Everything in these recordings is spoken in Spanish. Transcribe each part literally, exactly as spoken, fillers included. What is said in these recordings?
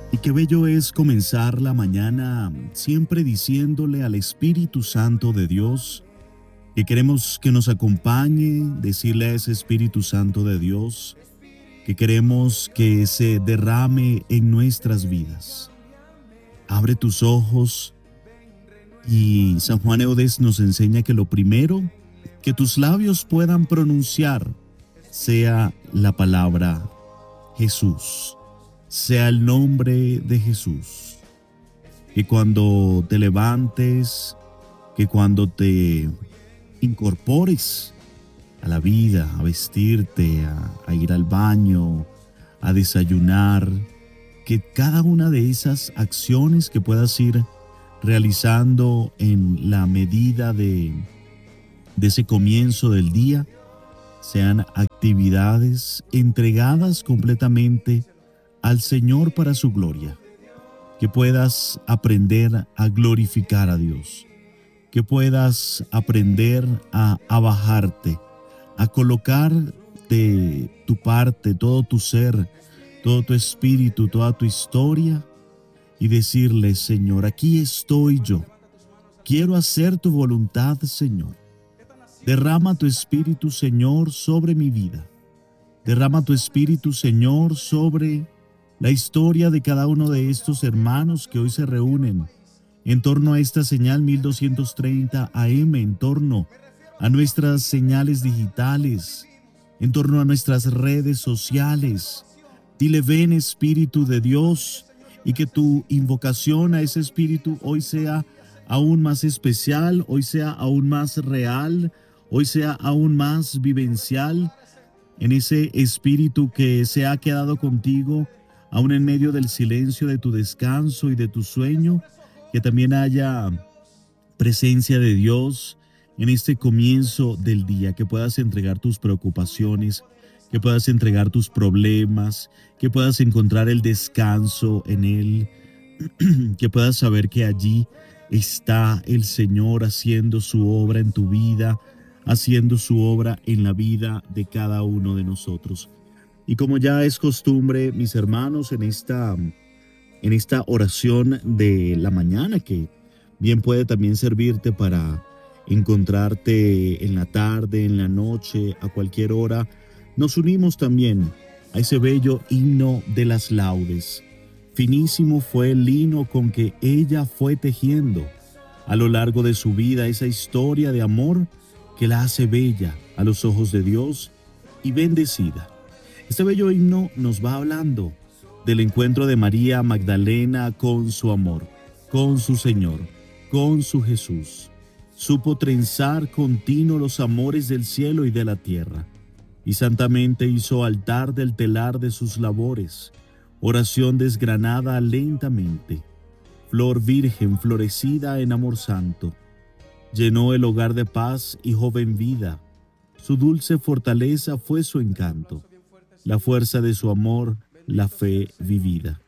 Y qué bello es comenzar la mañana siempre diciéndole al Espíritu Santo de Dios que queremos que nos acompañe, decirle a ese Espíritu Santo de Dios que queremos que se derrame en nuestras vidas. Abre tus ojos y San Juan Eudes nos enseña que lo primero que tus labios puedan pronunciar sea la palabra Jesús, sea el nombre de Jesús. Que cuando te levantes, que cuando te incorpores a la vida, a vestirte, a, a ir al baño, a desayunar, que cada una de esas acciones que puedas ir realizando en la medida de, de ese comienzo del día, sean actividades entregadas completamente al Señor para su gloria. Que puedas aprender a glorificar a Dios. Que puedas aprender a, a bajarte, a colocar de tu parte todo tu ser, todo tu espíritu, toda tu historia y decirle: Señor, aquí estoy yo. Quiero hacer tu voluntad, Señor. Derrama tu espíritu, Señor, sobre mi vida. Derrama tu espíritu, Señor, sobre la historia de cada uno de estos hermanos que hoy se reúnen en torno a esta señal mil doscientos treinta A M, en torno a nuestras señales digitales, en torno a nuestras redes sociales. Dile: ven, Espíritu de Dios, y que tu invocación a ese Espíritu hoy sea aún más especial, hoy sea aún más real, hoy sea aún más vivencial, en ese Espíritu que se ha quedado contigo, aún en medio del silencio de tu descanso y de tu sueño, que también haya presencia de Dios en este comienzo del día, que puedas entregar tus preocupaciones, que puedas entregar tus problemas, que puedas encontrar el descanso en Él, que puedas saber que allí está el Señor haciendo su obra en tu vida, haciendo su obra en la vida de cada uno de nosotros. Y como ya es costumbre, mis hermanos, en esta, en esta oración de la mañana, que bien puede también servirte para encontrarte en la tarde, en la noche, a cualquier hora, nos unimos también a ese bello himno de las laudes. Finísimo fue el lino con que ella fue tejiendo a lo largo de su vida esa historia de amor que la hace bella a los ojos de Dios y bendecida. Este bello himno nos va hablando del encuentro de María Magdalena con su amor, con su Señor, con su Jesús. Supo trenzar continuo los amores del cielo y de la tierra, y santamente hizo altar del telar de sus labores, oración desgranada lentamente, flor virgen florecida en amor santo. Llenó el hogar de paz y joven vida, su dulce fortaleza fue su encanto, la fuerza de su amor, la fe vivida.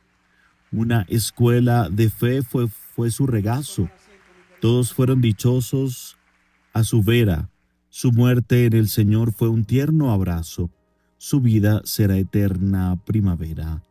Una escuela de fe fue, fue su regazo, todos fueron dichosos a su vera, su muerte en el Señor fue un tierno abrazo, su vida será eterna primavera.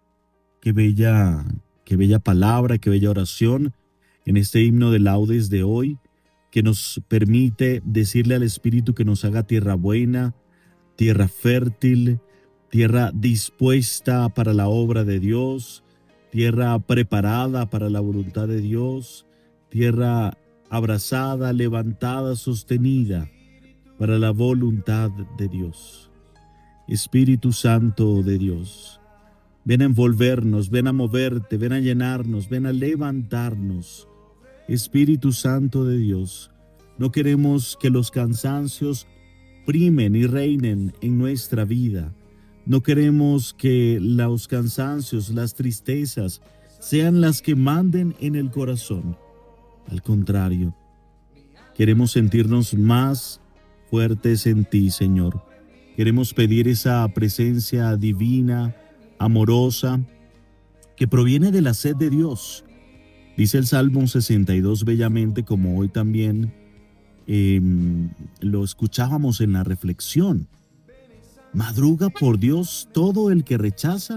Qué bella, qué bella palabra, qué bella oración en este himno de laudes de hoy, que nos permite decirle al Espíritu que nos haga tierra buena, tierra fértil, tierra dispuesta para la obra de Dios, tierra preparada para la voluntad de Dios, tierra abrazada, levantada, sostenida para la voluntad de Dios. Espíritu Santo de Dios, ven a envolvernos, ven a moverte, ven a llenarnos, ven a levantarnos. Espíritu Santo de Dios, no queremos que los cansancios primen y reinen en nuestra vida. No queremos que los cansancios, las tristezas, sean las que manden en el corazón. Al contrario, queremos sentirnos más fuertes en ti, Señor. Queremos pedir esa presencia divina, amorosa, que proviene de la sed de Dios. Dice el Salmo sesenta y dos bellamente, como hoy también eh, lo escuchábamos en la reflexión. Madruga por Dios todo el que rechaza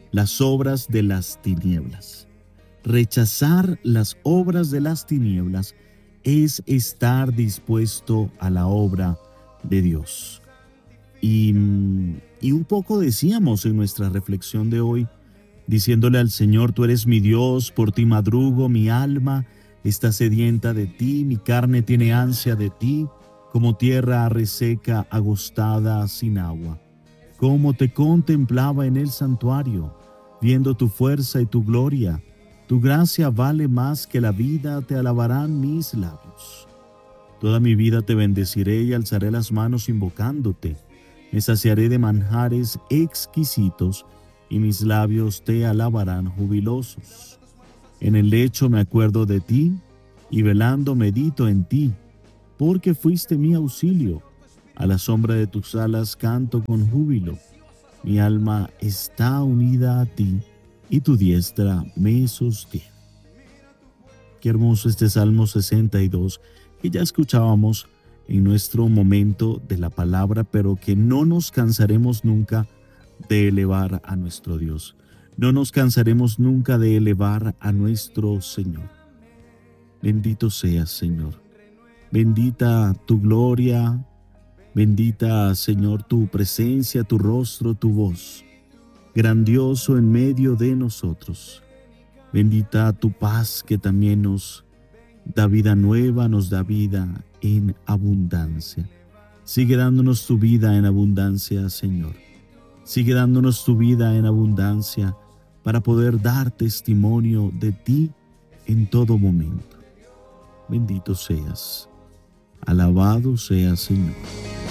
las obras de las tinieblas. Rechazar las obras de las tinieblas es estar dispuesto a la obra de Dios. Y, y un poco decíamos en nuestra reflexión de hoy, diciéndole al Señor: tú eres mi Dios, por ti madrugo, mi alma está sedienta de ti, mi carne tiene ansia de ti, como tierra reseca, agostada, sin agua. Como te contemplaba en el santuario, viendo tu fuerza y tu gloria, tu gracia vale más que la vida, te alabarán mis labios. Toda mi vida te bendeciré y alzaré las manos invocándote. Me saciaré de manjares exquisitos y mis labios te alabarán jubilosos. En el lecho me acuerdo de ti y velando medito en ti, porque fuiste mi auxilio. A la sombra de tus alas canto con júbilo. Mi alma está unida a ti y tu diestra me sostiene. Qué hermoso este Salmo sesenta y dos que ya escuchábamos en nuestro momento de la palabra, pero que no nos cansaremos nunca de elevar a nuestro Dios. No nos cansaremos nunca de elevar a nuestro Señor. Bendito seas, Señor. Bendita tu gloria, bendita, Señor, tu presencia, tu rostro, tu voz. Grandioso en medio de nosotros. Bendita tu paz que también nos da vida nueva, nos da vida en abundancia. Sigue dándonos tu vida en abundancia, Señor. Sigue dándonos tu vida en abundancia para poder dar testimonio de ti en todo momento. Bendito seas. Alabado seas, Señor.